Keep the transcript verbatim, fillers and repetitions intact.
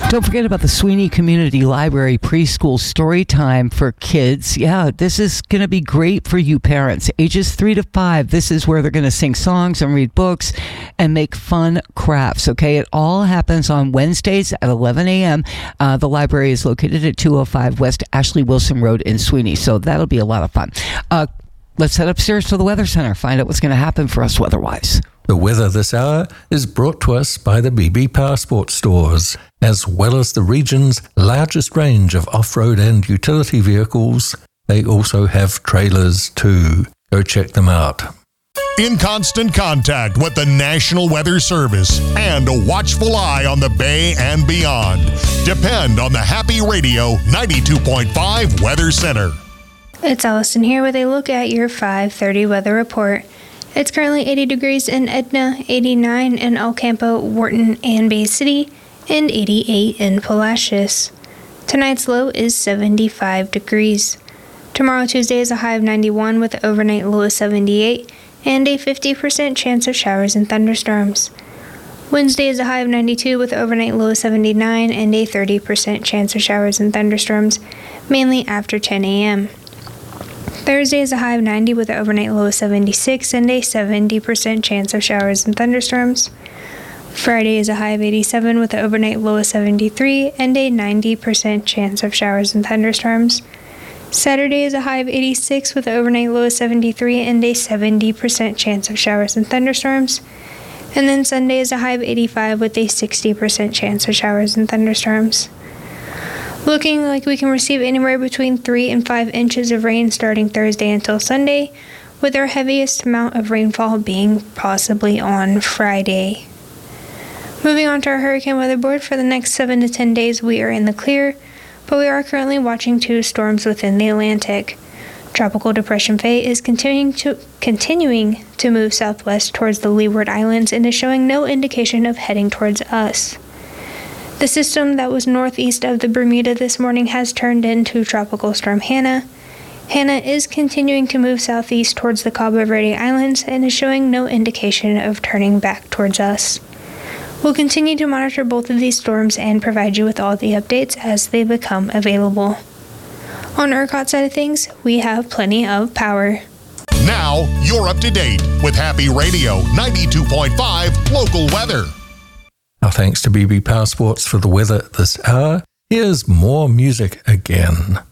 Don't forget about the Sweeney Community Library preschool story time for kids. Yeah, this is going to be great for you parents. Ages three to five, this is where they're going to sing songs and read books and make fun crafts, okay? It all happens on Wednesdays at eleven a.m. Uh, the library is located at two oh five West Ashley Wilson Road in Sweeney, so that'll be a lot of fun. Uh, let's head upstairs to the Weather Center, find out what's going to happen for us weather-wise. The weather this hour is brought to us by the B B Powersport stores, as well as the region's largest range of off-road and utility vehicles. They also have trailers too. Go check them out. In constant contact with the National Weather Service and a watchful eye on the Bay and beyond. Depend on the Happy Radio ninety-two point five Weather Center. It's Allison here with a look at your five thirty weather report. It's currently eighty degrees in Edna, eighty-nine in El Campo, Wharton, and Bay City, and eighty-eight in Palacios. Tonight's low is seventy-five degrees. Tomorrow, Tuesday, is a high of ninety-one with an overnight low of seventy-eight and a fifty percent chance of showers and thunderstorms. Wednesday is a high of ninety-two with an overnight low of seventy-nine and a thirty percent chance of showers and thunderstorms, mainly after ten a.m. Thursday is a high of ninety with an overnight low of seventy-six and a seventy percent chance of showers and thunderstorms. Friday is a high of eighty-seven with an overnight low of seventy-three and a ninety percent chance of showers and thunderstorms. Saturday is a high of eighty-six with an overnight low of seventy-three and a seventy percent chance of showers and thunderstorms. And then Sunday is a high of eighty-five with a sixty percent chance of showers and thunderstorms. Looking like we can receive anywhere between three and five inches of rain starting Thursday until Sunday, with our heaviest amount of rainfall being possibly on Friday. Moving on to our hurricane weather board for the next seven to ten days, we are in the clear, but we are currently watching two storms within the Atlantic. Tropical Depression Faye is continuing to continuing to move southwest towards the Leeward Islands and is showing no indication of heading towards us. The system that was northeast of the Bermuda this morning has turned into Tropical Storm Hannah. Hannah is continuing to move southeast towards the Cabo Verde Islands and is showing no indication of turning back towards us. We'll continue to monitor both of these storms and provide you with all the updates as they become available. On ERCOT's side of things, we have plenty of power. Now, you're up to date with Happy Radio ninety-two point five local weather. Our thanks to B B Powersports for the weather this hour. Here's more music again.